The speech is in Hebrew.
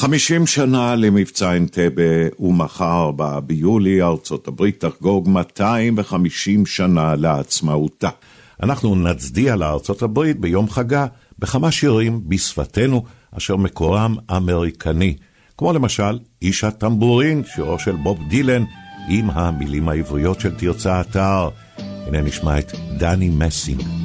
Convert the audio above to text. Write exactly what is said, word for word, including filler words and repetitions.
חמישים שנה למבצע אנטבה, ומחר בה ביולי ארצות הברית תחגוג מאתיים וחמישים שנה לעצמאותה. אנחנו נצדיע לארצות הברית ביום חגה בכמה שירים בשפתנו אשר מקורם אמריקני, כמו למשל איש הטמבורין, שירו של בוב דילן, עם המילים העבריות של תרצה אתר. הנה נשמע את דני מסינג.